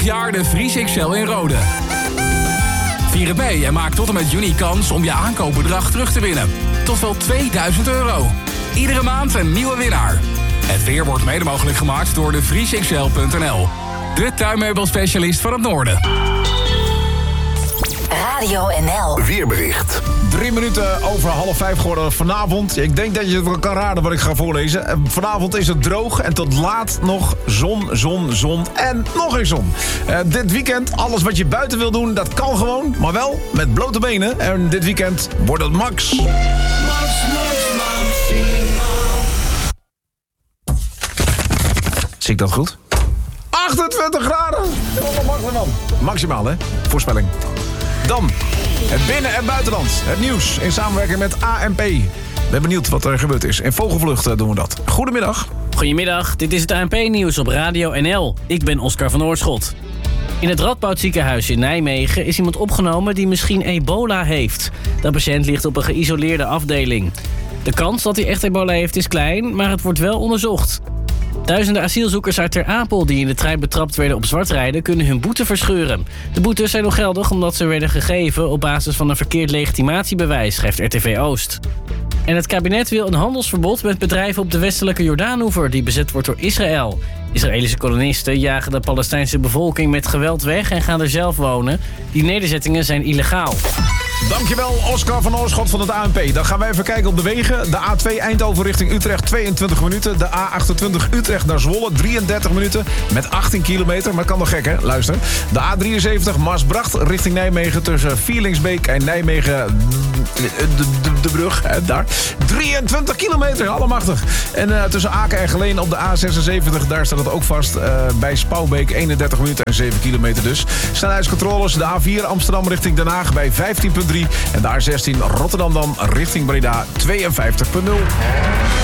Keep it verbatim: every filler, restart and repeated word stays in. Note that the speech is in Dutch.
vijftig jaar de Vries X L in Rode. Vier het mee en maak tot en met juni kans om je aankoopbedrag terug te winnen. Tot wel tweeduizend euro. Iedere maand een nieuwe winnaar. Het weer wordt mede mogelijk gemaakt door de vries x l punt n l. De tuinmeubelspecialist van het noorden. Radio N L. Weerbericht. Drie minuten over half vijf geworden vanavond. Ik denk dat je het wel kan raden wat ik ga voorlezen. Vanavond is het droog en tot laat nog zon, zon, zon en nog eens zon. Uh, dit weekend, alles wat je buiten wil doen, dat kan gewoon. Maar wel met blote benen. En dit weekend wordt het max. Max, max, Zie ik dat goed? achtentwintig graden! Maximaal. Maximaal, hè? Voorspelling. Dan, het binnen- en buitenland. Het nieuws in samenwerking met A N P. Ik ben benieuwd wat er gebeurd is. In vogelvlucht doen we dat. Goedemiddag. Goedemiddag, dit is het A N P-nieuws op Radio N L. Ik ben Oscar van Oorschot. In het Radboud ziekenhuis in Nijmegen is iemand opgenomen die misschien ebola heeft. De patiënt ligt op een geïsoleerde afdeling. De kans dat hij echt ebola heeft is klein, maar het wordt wel onderzocht. Duizenden asielzoekers uit Ter Apel die in de trein betrapt werden op zwartrijden kunnen hun boete verscheuren. De boetes zijn nog geldig omdat ze werden gegeven op basis van een verkeerd legitimatiebewijs, schrijft R T V Oost. En het kabinet wil een handelsverbod met bedrijven op de westelijke Jordaanoever die bezet wordt door Israël. Israëlische kolonisten jagen de Palestijnse bevolking met geweld weg en gaan er zelf wonen. Die nederzettingen zijn illegaal. Dankjewel, Oscar van Oorschot van het A N P. Dan gaan we even kijken op de wegen. De A twee Eindhoven richting Utrecht, tweeëntwintig minuten. De A achtentwintig Utrecht naar Zwolle, drieëndertig minuten. Met achttien kilometer, maar het kan nog gek, hè? Luister. De A drieënzeventig Maasbracht richting Nijmegen tussen Vierlingsbeek en Nijmegen. De, de, de, de brug, hè, daar. drieëntwintig kilometer, allemachtig. En uh, tussen Aken en Geleen op de A zesenzeventig, daar staat het ook vast. Uh, bij Spouwbeek, eenendertig minuten en zeven kilometer dus. Snelheidscontroles, de A vier Amsterdam richting Den Haag bij vijftien komma drie. En de A zestien Rotterdam dan richting Breda, tweeënvijftig komma nul.